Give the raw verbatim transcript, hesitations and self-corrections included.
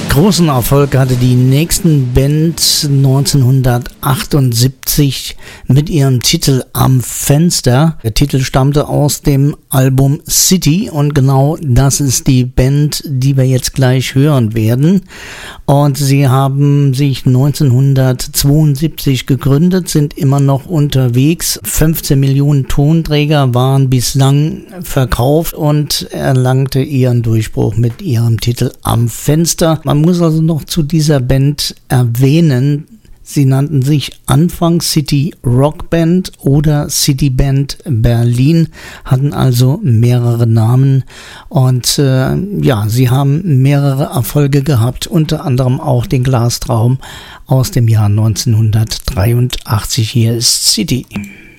Großen Erfolg hatte die nächsten Band neunzehnhundertachtundsiebzig mit ihrem Titel Am Fenster. Der Titel stammte aus dem Album City und genau das ist die Band, die wir jetzt gleich hören werden. Und sie haben sich neunzehnhundertzweiundsiebzig gegründet, sind immer noch unterwegs. fünfzehn Millionen Tonträger waren bislang verkauft und erlangte ihren Durchbruch mit ihrem Titel Am Fenster. Man muss also noch zu dieser Band erwähnen, sie nannten sich Anfang City Rock Band oder City Band Berlin, hatten also mehrere Namen und äh, ja, sie haben mehrere Erfolge gehabt, unter anderem auch den Glastraum aus dem Jahr neunzehnhundertdreiundachtzig. Hier ist City.